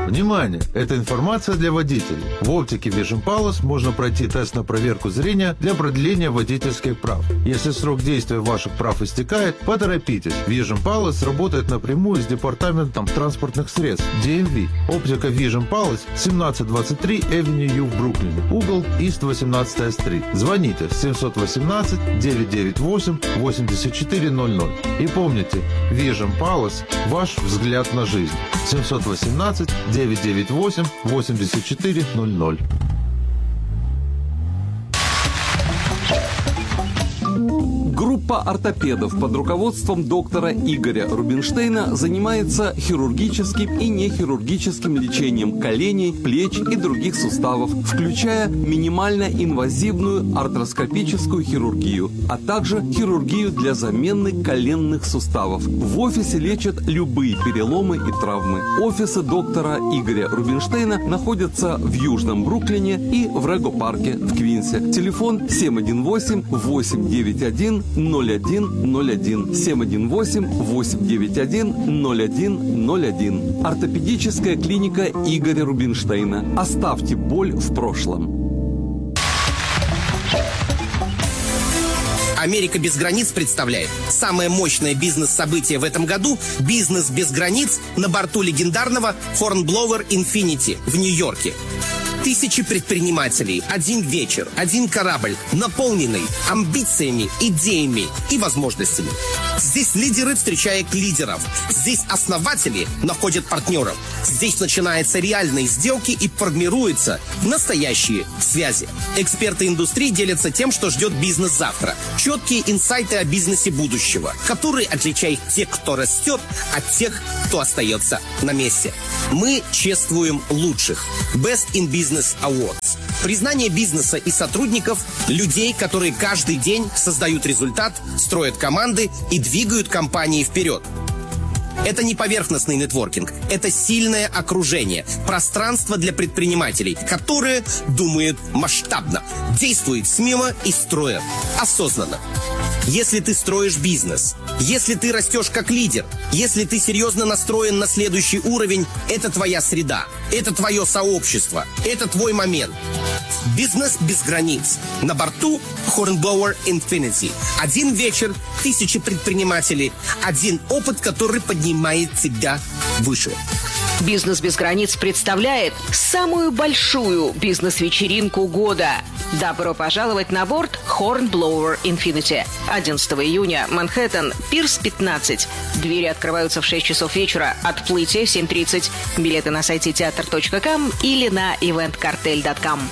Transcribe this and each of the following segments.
Внимание! Эта информация для водителей. В оптике Vision Palace можно пройти тест на проверку зрения для продления водительских прав. Если срок действия ваших прав истекает, поторопитесь. Vision Palace работает напрямую с департаментом транспортных средств DMV. Оптика Vision Palace 1723 Avenue U в Бруклине. Угол East 18 Street. Звоните 718-998-8400. И помните, Vision Palace – ваш взгляд на жизнь. 718-998-8400. Группа ортопедов под руководством доктора Игоря Рубинштейна занимается хирургическим и нехирургическим лечением коленей, плеч и других суставов, включая минимально инвазивную артроскопическую хирургию, а также хирургию для замены коленных суставов. В офисе лечат любые переломы и травмы. Офисы доктора Игоря Рубинштейна находятся в Южном Бруклине и в Рего-парке в Квинсе. Телефон 718-891-0101, 718-891-0101. Ортопедическая клиника Игоря Рубинштейна. Оставьте боль в прошлом. «Америка без границ» представляет самое мощное бизнес-событие в этом году – «Бизнес без границ» на борту легендарного Hornblower Infinity в Нью-Йорке. Тысячи предпринимателей, один вечер, один корабль, наполненный амбициями, идеями и возможностями. Здесь лидеры встречают лидеров. Здесь основатели находят партнеров. Здесь начинаются реальные сделки и формируются настоящие связи. Эксперты индустрии делятся тем, что ждет бизнес завтра. Четкие инсайты о бизнесе будущего, которые отличают тех, кто растет, от тех, кто остается на месте. Мы чествуем лучших. Best in Business Awards. Признание бизнеса и сотрудников, людей, которые каждый день создают результат, строят команды и двигают компании вперед. Это не поверхностный нетворкинг, это сильное окружение, пространство для предпринимателей, которые думают масштабно, действуют смело и строят осознанно. Если ты строишь бизнес, если ты растешь как лидер, если ты серьезно настроен на следующий уровень, это твоя среда, это твое сообщество, это твой момент. Бизнес без границ. На борту Hornblower Infinity. Один вечер, тысячи предпринимателей, один опыт, который поднимает тебя выше. «Бизнес без границ» представляет самую большую бизнес-вечеринку года. Добро пожаловать на борт Hornblower Infinity. 11 июня, Манхэттен, Пирс 15. Двери открываются в 6 часов вечера, отплытие 7:30. Билеты на сайте teatr.com или на eventcartel.com.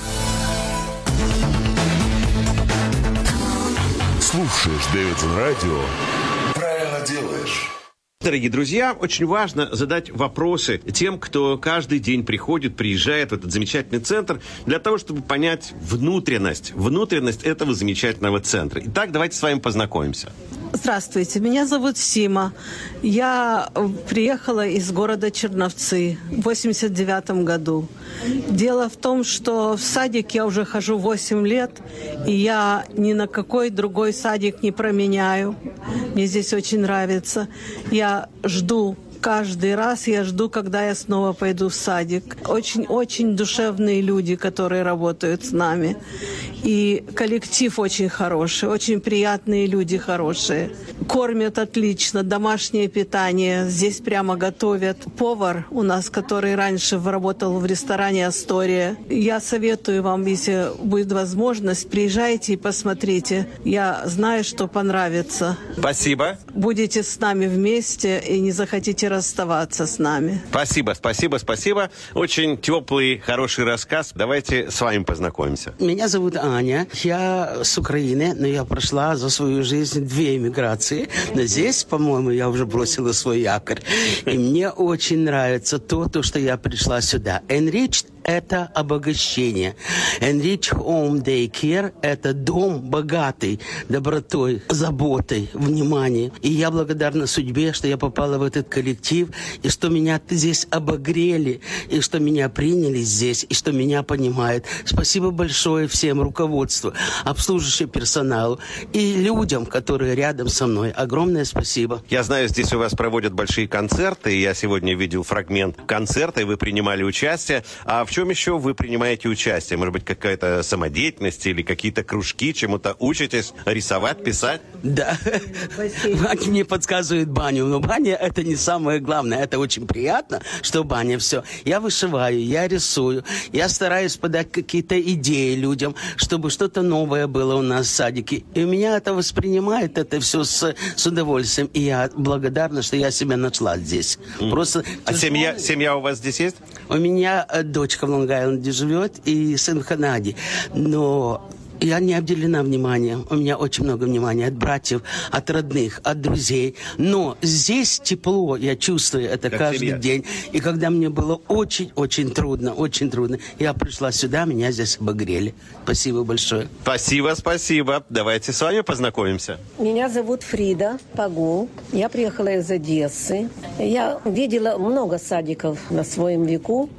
Слушаешь Дэвидсон Радио. Правильно делаешь. Дорогие друзья, очень важно задать вопросы тем, кто каждый день приезжает в этот замечательный центр, для того, чтобы понять внутренность этого замечательного центра. Итак, давайте с вами познакомимся. Здравствуйте, меня зовут Сима. Я приехала из города Черновцы в 89 году. Дело в том, что в садик я уже хожу 8 лет, и я ни на какой другой садик не променяю. Мне здесь очень нравится. Я жду. Каждый раз я жду, когда я снова пойду в садик. Очень-очень душевные люди, которые работают с нами. И коллектив очень хороший, очень приятные люди хорошие. Кормят отлично, домашнее питание. Здесь прямо готовят. Повар у нас, который раньше работал в ресторане «Астория». Я советую вам, если будет возможность, приезжайте и посмотрите. Я знаю, что понравится. Спасибо. Будете с нами вместе и не захотите расставаться с нами. Спасибо. Очень теплый, хороший рассказ. Давайте с вами познакомимся. Меня зовут Аня. Я с Украины, но я прошла за свою жизнь 2 эмиграции. Но здесь, по-моему, я уже бросила свой якорь. И мне очень нравится то, что я пришла сюда. Enriched – это обогащение. Enrich Home Day Care – это дом богатый добротой, заботой, вниманием. И я благодарна судьбе, что я попала в этот коллектив. коллектив, и что меня здесь обогрели, и что меня приняли здесь, и что меня понимают. Спасибо большое всем руководству, обслуживающему персоналу и людям, которые рядом со мной. Огромное спасибо. Я знаю, здесь у вас проводят большие концерты. Я сегодня видел фрагмент концерта, и вы принимали участие. А в чем еще вы принимаете участие? Может быть, какая-то самодеятельность или какие-то кружки, чему-то учитесь? Рисовать, писать? Да. Ваня мне подсказывает баню. Но баня – это не самое главное. Это очень приятно, что баня все. Я вышиваю, я рисую. Я стараюсь подать какие-то идеи людям, чтобы что-то новое было у нас в садике. И у меня это воспринимает это все с удовольствием. И я благодарна, что я себя нашла здесь. Просто а семья у вас здесь есть? У меня дочка в Лонг-Айленде живет и сын в Канаде. Но я не обделена вниманием. У меня очень много внимания от братьев, от родных, от друзей. Но здесь тепло, я чувствую это как каждый день. И когда мне было очень трудно, я пришла сюда, меня здесь обогрели. Спасибо большое. Спасибо. Давайте с вами познакомимся. Меня зовут Фрида Пагул. Я приехала из Одессы. Я видела много садиков на своем веку.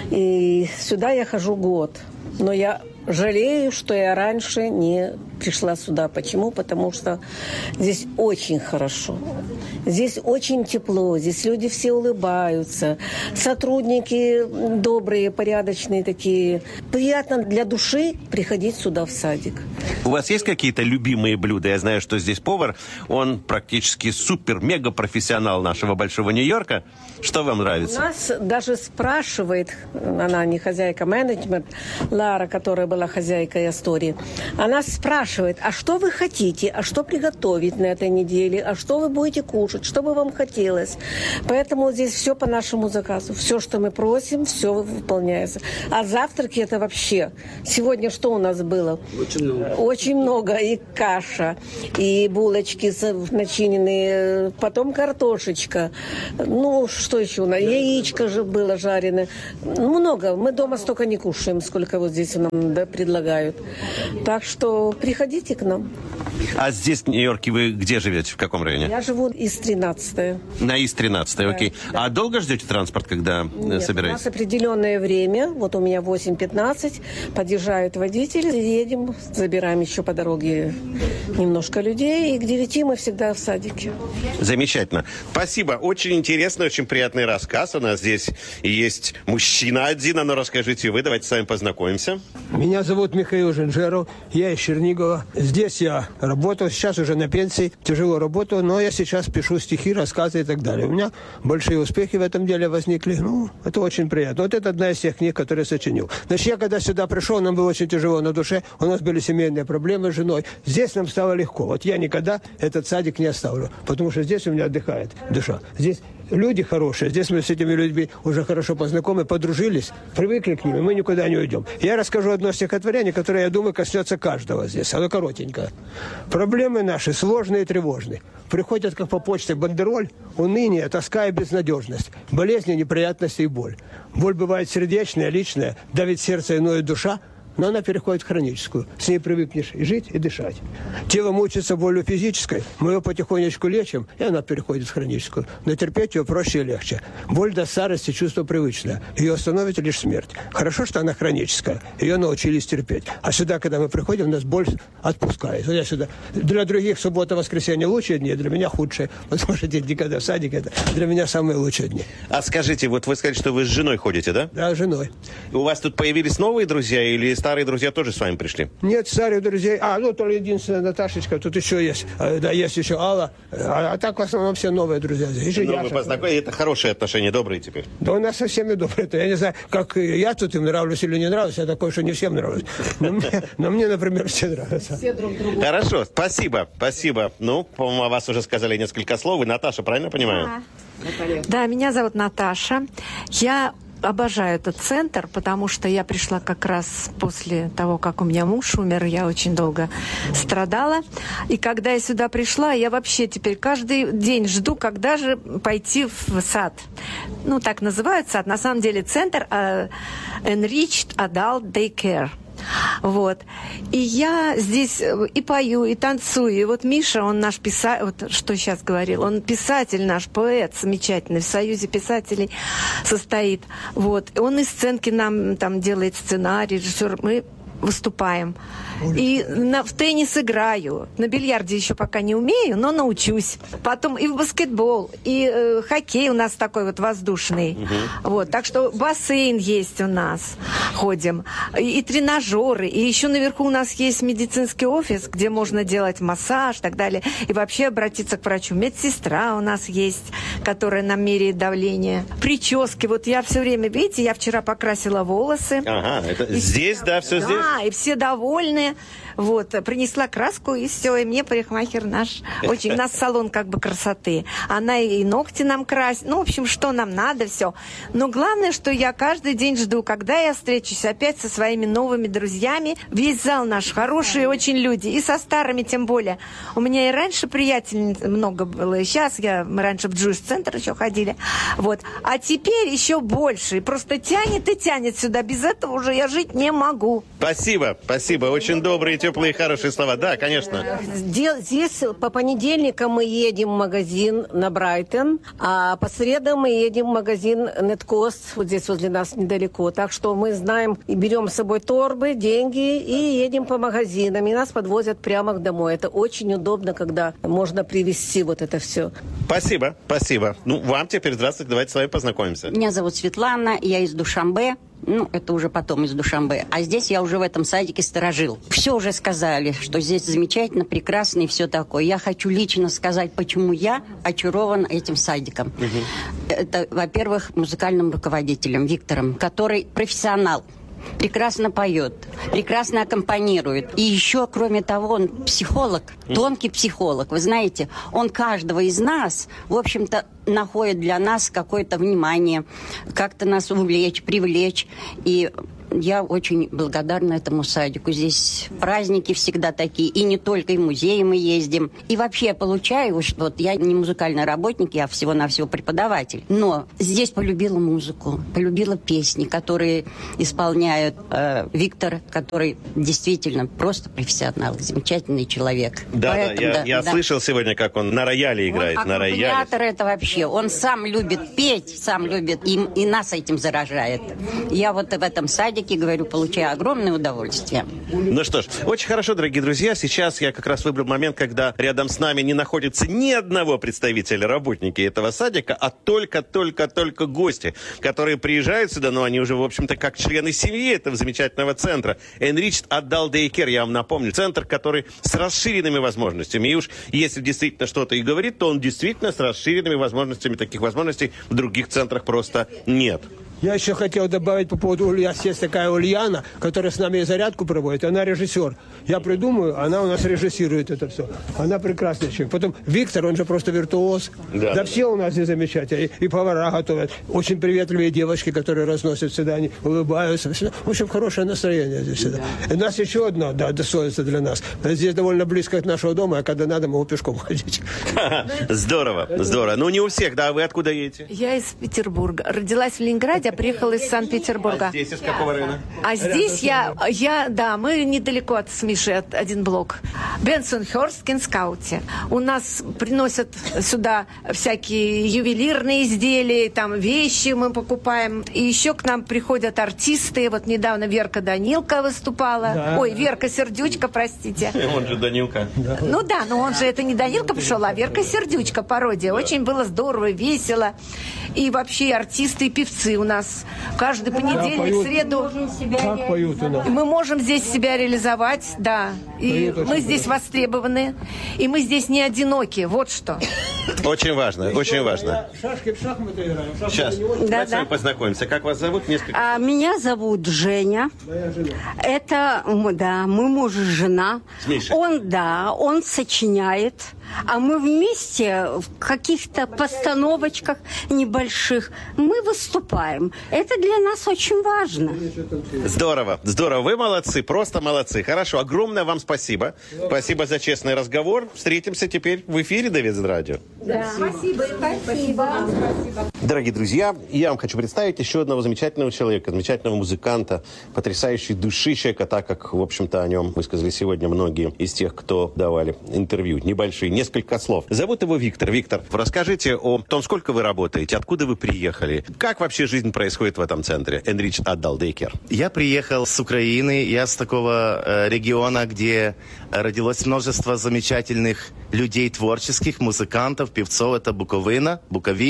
И сюда я хожу год. Но я жалею, что я раньше не пришла сюда. Почему? Потому что здесь очень хорошо. Здесь очень тепло. Здесь люди все улыбаются. Сотрудники добрые, порядочные такие. Приятно для души приходить сюда в садик. У вас есть какие-то любимые блюда? Я знаю, что здесь повар, он практически супер-мега-профессионал нашего Большого Нью-Йорка. Что вам нравится? У нас даже спрашивает, она не хозяйка менеджмент, Лара, которая была хозяйкой Астории, она спрашивает, а что вы хотите, а что приготовить на этой неделе, а что вы будете кушать, что бы вам хотелось. Поэтому здесь все по нашему заказу. Все, что мы просим, все выполняется. А завтраки это вообще. Сегодня что у нас было? Очень много. Очень много. И каша, и булочки начиненные, потом картошечка. Ну, что еще у нас? Яичко же было жареное. Много. Мы дома столько не кушаем, сколько вот здесь нам предлагают. Так что приходите к нам. А здесь, в Нью-Йорке, вы где живете? В каком районе? Я живу из 13-й. На из 13-й, окей. Да. А долго ждете транспорт, когда собираетесь? У нас определенное время. Вот у меня 8:15. Подъезжают водители. Едем, забираем еще по дороге немножко людей. И к 9 мы всегда в садике. Замечательно. Спасибо. Очень интересный, очень приятный рассказ. У нас здесь есть мужчина один. А ну, расскажите вы. Давайте с вами познакомимся. Меня зовут Михаил Женжеров. Я из Чернигова. Здесь я работал. Сейчас уже на пенсии. Тяжело работаю. Но я сейчас пишу стихи, рассказы и так далее. У меня большие успехи в этом деле возникли. Ну, это очень приятно. Вот это одна из тех книг, которые я сочинил. Значит, я когда сюда пришел, нам было очень тяжело на душе. У нас были семейные проблемы с женой. Здесь нам стало легко. Вот я никогда этот садик не оставлю. Потому что здесь у меня отдыхает душа. Здесь люди хорошие. Здесь мы с этими людьми уже хорошо познакомы, подружились, привыкли к ним, и мы никуда не уйдем. Я расскажу одно стихотворение, которое, я думаю, коснется каждого здесь. Оно коротенькое. Проблемы наши сложные и тревожные. Приходят, как по почте, бандероль, уныние, тоска и безнадежность, болезни, неприятности и боль. Боль бывает сердечная, личная, давит сердце и ноет душа, но она переходит в хроническую. С ней привыкнешь и жить, и дышать. Тело мучится болью физической, мы ее потихонечку лечим, и она переходит в хроническую. Но терпеть ее проще и легче. Боль до старости чувство привычное. Ее остановит лишь смерть. Хорошо, что она хроническая. Ее научились терпеть. А сюда, когда мы приходим, нас боль отпускает. Вот я сюда. Для других суббота, воскресенье лучшие дни, для меня худшие. Потому что день никогда в садике, это для меня самые лучшие дни. А скажите, вот вы сказали, что вы с женой ходите, да? Да, с женой. У вас тут появились новые друзья или старые друзья тоже с вами пришли? Нет, старых друзей. Ну, только единственная Наташечка. Тут еще есть. Да, есть еще Алла. А так в основном все новые друзья. Ну, вы познакомились. Это хорошие отношения, добрые теперь. Да у нас со всеми добрые. Я не знаю, как я тут им нравлюсь или не нравлюсь. Я такой, что не всем нравлюсь. Но мне, например, все нравятся. Все друг другу. Хорошо, спасибо. Ну, по-моему, о вас уже сказали несколько слов. Вы Наташа, правильно понимаю? Да, меня зовут Наташа. Я обожаю этот центр, потому что я пришла как раз после того, как у меня муж умер, я очень долго страдала. И когда я сюда пришла, я вообще теперь каждый день жду, когда же пойти в сад. Ну, так называют сад. На самом деле центр Enriched Adult Daycare. Вот. И я здесь и пою, и танцую. И вот Миша, он наш писатель, вот что сейчас говорил, он писатель наш, поэт замечательный, в Союзе писателей состоит. Вот. Он и сценки нам там делает сценарий, режиссер. Мы выступаем. И в теннис играю. На бильярде еще пока не умею, но научусь. Потом и в баскетбол, и хоккей у нас такой вот воздушный. Вот. Так что бассейн есть у нас. Ходим. И тренажеры. И еще наверху у нас есть медицинский офис, где можно делать массаж и так далее. И вообще обратиться к врачу. Медсестра у нас есть, которая нам меряет давление. Прически. Вот я все время, видите, я вчера покрасила волосы. Ага, это и здесь, да, все здесь? Да, и все довольны. Вот, принесла краску, и все, и мне парикмахер наш, очень, у нас салон как бы красоты. Она и ногти нам красит, ну, в общем, что нам надо, все. Но главное, что я каждый день жду, когда я встречусь опять со своими новыми друзьями. Весь зал наш, хорошие очень люди, и со старыми тем более. У меня и раньше приятельниц много было, и сейчас мы раньше в Джуиш-центр еще ходили, вот. А теперь еще больше, и просто тянет и тянет сюда, без этого уже я жить не могу. Спасибо, спасибо, очень добрые, теплые, хорошие слова. Да, конечно. Здесь по понедельникам мы едем в магазин на Брайтон, а по средам мы едем в магазин Неткост, вот здесь возле нас недалеко. Так что мы знаем и берем с собой торбы, деньги и едем по магазинам. И нас подвозят прямо домой. Это очень удобно, когда можно привезти вот это все. Спасибо, спасибо. Ну, вам теперь здравствуйте, давайте с вами познакомимся. Меня зовут Светлана, я из Душанбе. Ну, это уже потом из Душанбе. А здесь я уже в этом садике сторожил. Все уже сказали, что здесь замечательно, прекрасно и все такое. Я хочу лично сказать, почему я очарован этим садиком. Это, во-первых, музыкальным руководителем Виктором, который профессионал. Прекрасно поет, прекрасно аккомпанирует. И еще, кроме того, он психолог, тонкий психолог. Вы знаете, он каждого из нас, в общем-то, находит для нас какое-то внимание, как-то нас увлечь, привлечь. И я очень благодарна этому садику. Здесь праздники всегда такие, и не только, и в музеи мы ездим. И вообще я получаю, что вот я не музыкальный работник, я всего-навсего преподаватель. Но здесь полюбила музыку, полюбила песни, которые исполняет Виктор, который действительно просто профессионал, замечательный человек. Да, поэтому, я слышал сегодня, как он на рояле играет. Он на рояле. Аккомпаниатор это вообще. Он сам любит петь, сам любит, и нас этим заражает. Я вот в этом садике, говорю, получаю огромное удовольствие. Ну что ж, очень хорошо, дорогие друзья. Сейчас я как раз выбрал момент, когда рядом с нами не находится ни одного представителя, работники этого садика, а только гости, которые приезжают сюда, но они уже, в общем-то, как члены семьи этого замечательного центра. Enriched Adult Daycare, я вам напомню, центр, который с расширенными возможностями. И уж если действительно что-то и говорит, то он действительно с расширенными возможностями. Таких возможностей в других центрах просто нет. Я еще хотел добавить по поводу есть такая Ульяна, которая с нами зарядку проводит. Она режиссер. Я придумаю, она у нас режиссирует это все. Она прекрасный человек. Потом Виктор, он же просто виртуоз. Да все у нас здесь замечательно. И повара готовят. Очень приветливые девочки, которые разносят всегда, они улыбаются. В общем, хорошее настроение здесь всегда. И у нас еще одно достоинство для нас. Здесь довольно близко от нашего дома, а когда надо, могу пешком ходить. Здорово, здорово. Ну, не у всех, да? Вы откуда едете? Я из Петербурга. Родилась в Ленинграде, приехала из Санкт-Петербурга. А здесь из какого района? А здесь да, мы недалеко от Смиши, один блок. Бенсонхёрст, Кинскаути. У нас приносят сюда всякие ювелирные изделия, там вещи мы покупаем. И еще к нам приходят артисты. Вот недавно Верка Данилка выступала. Да. Ой, Верка Сердючка, простите. Он же Данилка. Ну да, но он же это не Данилка пришел, а Верка Сердючка, пародия. Очень было здорово, весело. И вообще артисты и певцы у нас каждый понедельник, среду. Как поют у нас? Мы можем здесь себя реализовать, да. И мы здесь востребованы. И мы здесь не одиноки. Вот что. Очень важно, очень важно. Шашки в шахматы играем. Сейчас, давайте с вами познакомимся. Как вас зовут? Меня зовут Женя. Это, да, мы муж и жена. Он сочиняет. А мы вместе в каких-то постановочках небольших мы выступаем. Это для нас очень важно. Здорово, здорово. Вы молодцы, просто молодцы. Хорошо, огромное вам спасибо. Спасибо за честный разговор. Встретимся теперь в эфире Давидсон радио. Да. Спасибо. Дорогие друзья, я вам хочу представить еще одного замечательного человека, замечательного музыканта, потрясающей души человека, так как, в общем-то, о нем высказали сегодня многие из тех, кто давали интервью. Небольшие, несколько слов. Зовут его Виктор. Виктор, расскажите о том, сколько вы работаете, откуда вы приехали, как вообще жизнь происходит в этом центре Enriched Adult Daycare. Я приехал с Украины, я с такого региона, где родилось множество замечательных людей творческих, музыкантов, певцов. Это Буковина,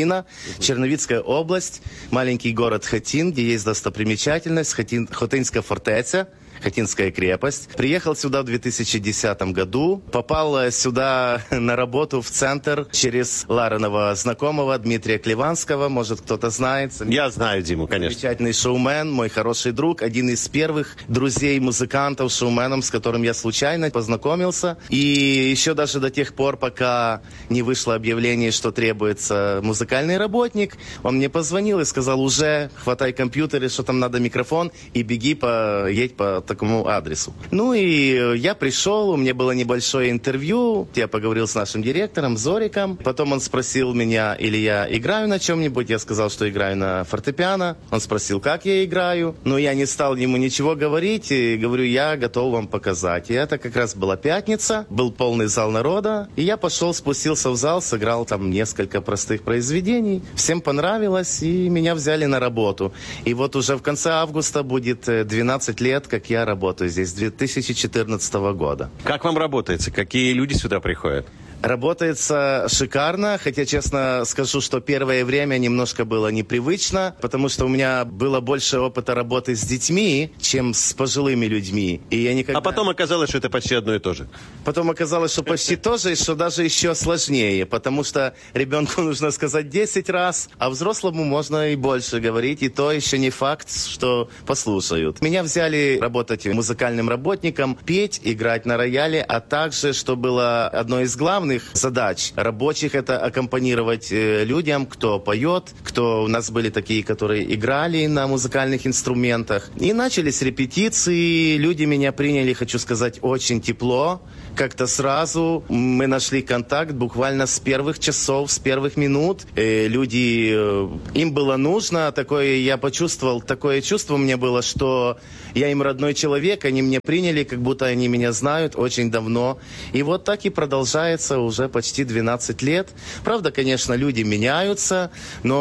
Черновицкая область, маленький город Хотин, где есть достопримечательность, Хотинская фортеця, Хотинская крепость. Приехал сюда в 2010 году. Попал сюда на работу в центр через Лариного знакомого Дмитрия Клеванского. Может, кто-то знает. Я знаю Диму, конечно. Замечательный шоумен, мой хороший друг. Один из первых друзей музыкантов, шоуменом, с которым я случайно познакомился. И еще даже до тех пор, пока не вышло объявление, что требуется музыкальный работник, он мне позвонил и сказал: уже хватай компьютер, что там надо микрофон, и беги, едь по такому адресу. Ну и я пришел, у меня было небольшое интервью, я поговорил с нашим директором Зориком, потом он спросил меня, или я играю на чем-нибудь, я сказал, что играю на фортепиано, он спросил, как я играю, но я не стал ему ничего говорить, и говорю, я готов вам показать. И это как раз была пятница, был полный зал народа, и я пошел, спустился в зал, сыграл там несколько простых произведений, всем понравилось, и меня взяли на работу. И вот уже в конце августа будет 12 лет, как я работаю здесь, с 2014 года. Как вам работается? Какие люди сюда приходят? Работается шикарно, хотя, честно скажу, что первое время немножко было непривычно, потому что у меня было больше опыта работы с детьми, чем с пожилыми людьми. И я никогда... А потом оказалось, что это почти одно и то же. Потом оказалось, что почти то же, и что даже еще сложнее, потому что ребенку нужно сказать 10 раз, а взрослому можно и больше говорить, и то еще не факт, что послушают. Меня взяли работать музыкальным работником, петь, играть на рояле, а также, что было одной из главных задач рабочих, это аккомпанировать людям, кто поет, кто у нас были такие, которые играли на музыкальных инструментах. И начались репетиции, люди меня приняли, хочу сказать, очень тепло. Как-то сразу мы нашли контакт буквально с первых часов, с первых минут. Люди, им было нужно, я почувствовал, такое чувство у меня было, что я им родной человек, они меня приняли, как будто они меня знают очень давно. И вот так и продолжается уже почти 12 лет. Правда, конечно, люди меняются,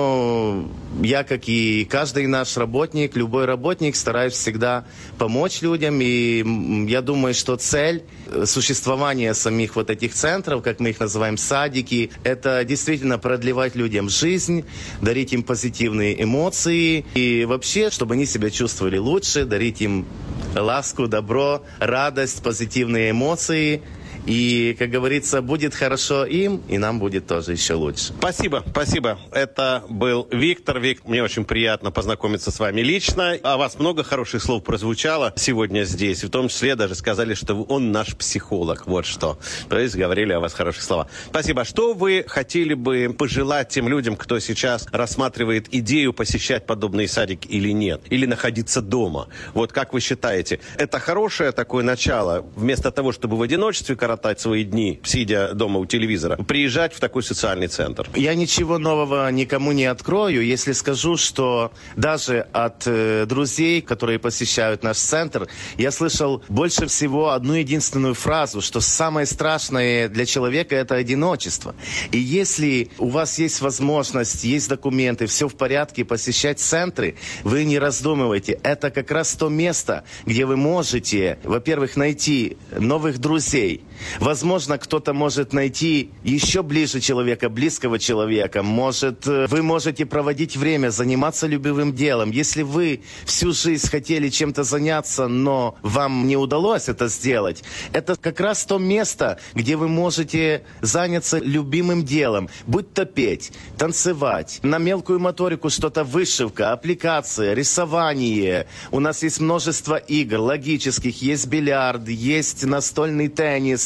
но я, как и каждый наш работник, любой работник, стараюсь всегда помочь людям. И я думаю, что цель существования самих вот этих центров, как мы их называем, садики, это действительно продлевать людям жизнь, дарить им позитивные эмоции и вообще, чтобы они себя чувствовали лучше, дарить им ласку, добро, радость, позитивные эмоции. И, как говорится, будет хорошо им, и нам будет тоже еще лучше. Спасибо, спасибо. Это был Виктор. Мне очень приятно познакомиться с вами лично. О вас много хороших слов прозвучало сегодня здесь. В том числе даже сказали, что он наш психолог. Вот что. То есть говорили о вас хорошие слова. Спасибо. Что вы хотели бы пожелать тем людям, кто сейчас рассматривает идею посещать подобные садики или нет? Или находиться дома? Вот как вы считаете, это хорошее такое начало? Вместо того, чтобы в одиночестве коротать свои дни, сидя дома у телевизора, приезжать в такой социальный центр? Я ничего нового никому не открою, если скажу, что даже от друзей, которые посещают наш центр, я слышал больше всего одну единственную фразу, что самое страшное для человека – это одиночество. И если у вас есть возможность, есть документы, все в порядке, посещать центры, вы не раздумывайте. Это как раз то место, где вы можете, во-первых, найти новых друзей. Возможно, кто-то может найти еще ближе человека, близкого человека. Может, вы можете проводить время, заниматься любимым делом. Если вы всю жизнь хотели чем-то заняться, но вам не удалось это сделать, это как раз то место, где вы можете заняться любимым делом. Будь то петь, танцевать, на мелкую моторику что-то, вышивка, аппликация, рисование. У нас есть множество игр логических, есть бильярд, есть настольный теннис,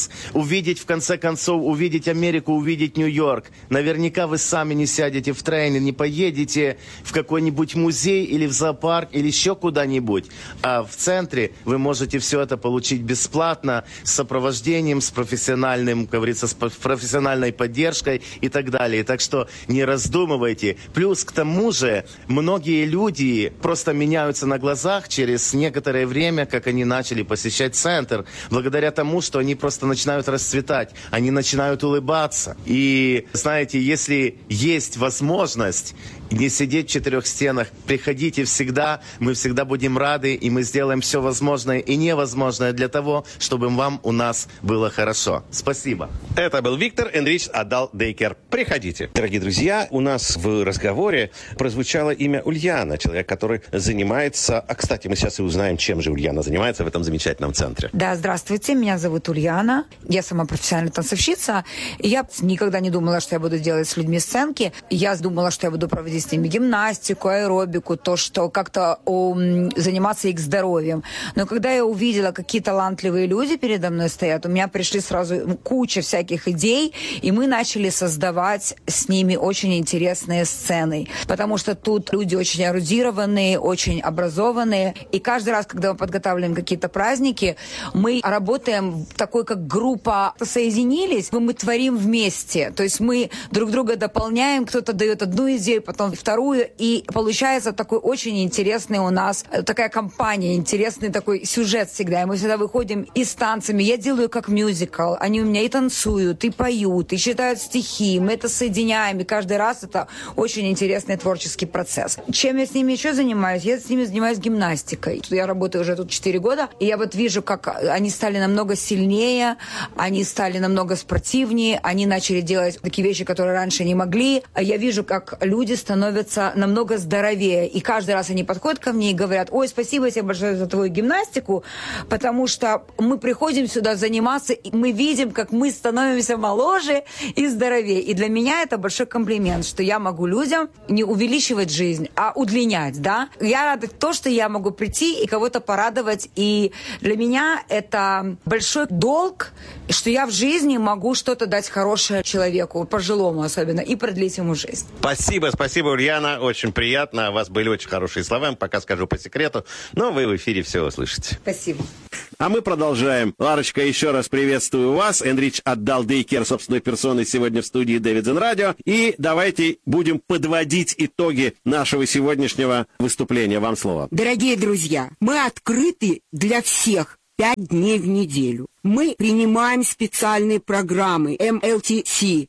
Лос-Анджелес, увидеть, в конце концов, увидеть Америку, увидеть Нью-Йорк. Наверняка вы сами не сядете в трейлер, не поедете в какой-нибудь музей или в зоопарк или еще куда-нибудь. А в центре вы можете все это получить бесплатно, с сопровождением, с профессиональным, как говорится, с профессиональной поддержкой и так далее. Так что не раздумывайте. Плюс к тому же многие люди просто меняются на глазах через некоторое время, как они начали посещать центр, благодаря тому, что они просто начинают расцветать, они начинают улыбаться. И знаете, если есть возможность не сидеть в четырех стенах, приходите всегда, мы всегда будем рады, и мы сделаем все возможное и невозможное для того, чтобы вам у нас было хорошо. Спасибо. Это был Виктор Энрич Адал Дейкер. Приходите. Дорогие друзья, у нас в разговоре прозвучало имя Ульяна, человек, который занимается... А, кстати, мы сейчас и узнаем, чем же Ульяна занимается в этом замечательном центре. Да, здравствуйте, меня зовут Ульяна, я сама профессиональная танцевщица, и я никогда не думала, что я буду делать с людьми сценки, я думала, что я буду проводить с ними гимнастику, аэробику, то, что как-то заниматься их здоровьем. Но когда я увидела, какие талантливые люди передо мной стоят, у меня пришли сразу куча всяких идей, и мы начали создавать с ними очень интересные сцены. Потому что тут люди очень эрудированные, очень образованные, и каждый раз, когда мы подготавливаем какие-то праздники, мы работаем такой, как группа, соединились, мы творим вместе. То есть мы друг друга дополняем, кто-то дает одну идею, потом вторую, и получается такой очень интересный у нас, такая компания, интересный такой сюжет всегда. И мы всегда выходим и с танцами. Я делаю как мюзикл. Они у меня и танцуют, и поют, и читают стихи. Мы это соединяем, и каждый раз это очень интересный творческий процесс. Чем я с ними еще занимаюсь? Я с ними занимаюсь гимнастикой. Я работаю уже тут 4 года, и я вот вижу, как они стали намного сильнее, они стали намного спортивнее, они начали делать такие вещи, которые раньше не могли. Я вижу, как люди становятся намного здоровее, и каждый раз они подходят ко мне и говорят: ой, спасибо тебе большое за твою гимнастику, потому что мы приходим сюда заниматься, и мы видим, как мы становимся моложе и здоровее. И для меня это большой комплимент, что я могу людям не увеличивать жизнь, а удлинять, да. Я рада то, что я могу прийти и кого-то порадовать, и для меня это большой долг, что я в жизни могу что-то дать хорошее человеку, пожилому особенно, и продлить ему жизнь. Спасибо, Ульяна, очень приятно. У вас были очень хорошие слова, пока скажу по секрету, но вы в эфире все услышите. Спасибо. А мы продолжаем. Ларочка, еще раз приветствую вас. Энрич Адал Дейкер собственной персоной сегодня в студии Дэвидсон Радио. И давайте будем подводить итоги нашего сегодняшнего выступления. Вам слово. Дорогие друзья, мы открыты для всех 5 дней в неделю. Мы принимаем специальные программы MLTC,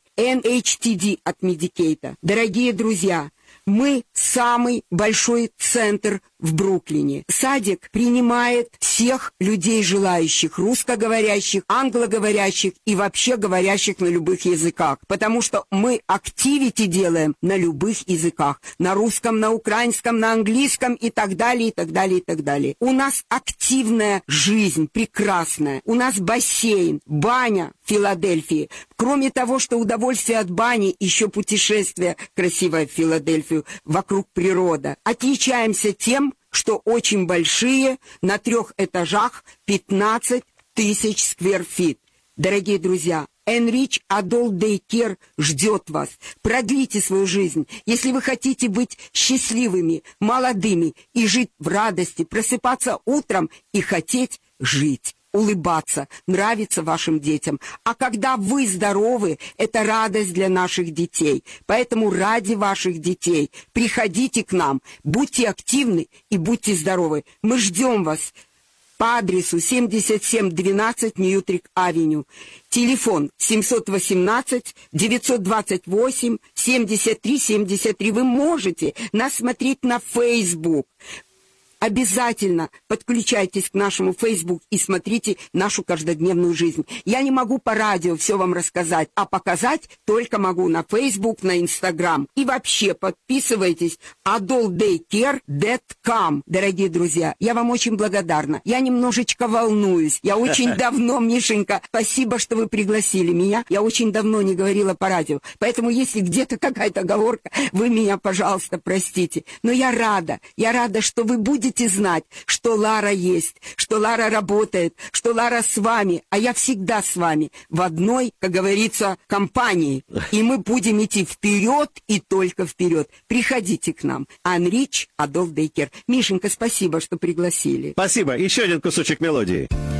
NHTD от Медикейта. Дорогие друзья, мы самый большой центр в Бруклине. Садик принимает всех людей желающих, русскоговорящих, англоговорящих и вообще говорящих на любых языках. Потому что мы активити делаем на любых языках. На русском, на украинском, на английском и так далее, и так далее, и так далее. У нас активная жизнь, прекрасная. У нас бассейн, баня в Филадельфии. Кроме того, что удовольствие от бани, еще путешествие красивое в Филадельфию, вокруг природа. Отличаемся тем, что очень большие, на 3 этажах 15 тысяч скверфит. Дорогие друзья, Энрич Адал Дейкер ждет вас. Продлите свою жизнь. Если вы хотите быть счастливыми, молодыми и жить в радости, просыпаться утром и хотеть жить, улыбаться, нравиться вашим детям. А когда вы здоровы, это радость для наших детей. Поэтому ради ваших детей приходите к нам, будьте активны и будьте здоровы. Мы ждем вас по адресу 7712 Ньютрик-авеню. Телефон 718-928-73-73. Вы можете нас смотреть на Facebook. Обязательно подключайтесь к нашему Facebook и смотрите нашу каждодневную жизнь. Я не могу по радио все вам рассказать, а показать только могу на Facebook, на Instagram. И вообще подписывайтесь adaldaycare.com. Дорогие друзья, я вам очень благодарна. Я немножечко волнуюсь. Я очень давно, Мишенька, спасибо, что вы пригласили меня. Я очень давно не говорила по радио. Поэтому, если где-то какая-то оговорка, вы меня, пожалуйста, простите. Но я рада, что вы будете будете знать, что Лара есть, что Лара работает, что Лара с вами, а я всегда с вами в одной, как говорится, компании. И мы будем идти вперед и только вперед. Приходите к нам. Unreach Adolf Daker. Мишенька, спасибо, что пригласили. Спасибо. Еще один кусочек мелодии.